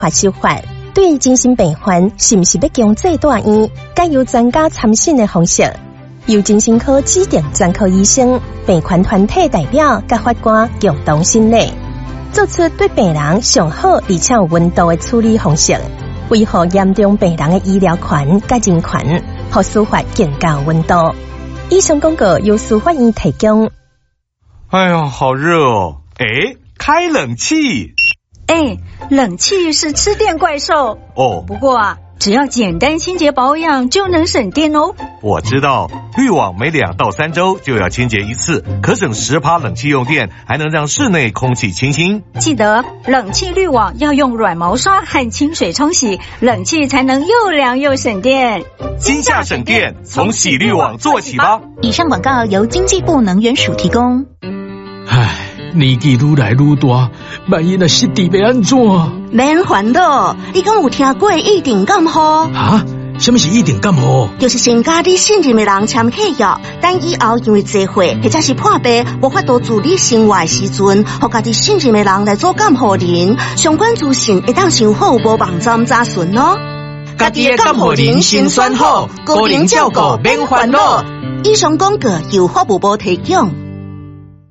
或手法。对于精神病患是不是要强制住院，该由专家参审的方式，由精神科指定专科医生、病患团体代表甲法官共同审理，做出对病人上好而且有温度的处理方式，维护严重病人的医疗权甲人权，和司法更加有温度。以上广告由司法院提供。 哎呀，好热哦！哎，开冷气。 哎，冷气是吃电怪兽哦。 不过啊，只要简单清洁保养就能省电哦。 我知道，滤网每2到3周就要清洁一次，可省10%冷气用电，还能让室内空气清新。 记得冷气滤网要用软毛刷和清水冲洗，冷气才能又凉又省电。 今夏省电，从洗滤网做起吧。 以上广告由经济部能源署提供。 唉，年纪愈来愈大，万一若失智要安怎？ 免烦恼，你敢有听过一定感冒？ 啊？什么是一定感冒？ 就是先甲你信任的人签契约，等以后因为聚会或者是破病无法度自理生活的时阵，互家己信任的人来做监护人，相关资讯会当上好无网站查询哦。 家己的监护人先选好，个人照顾免烦恼。 以上广告由法务部提供。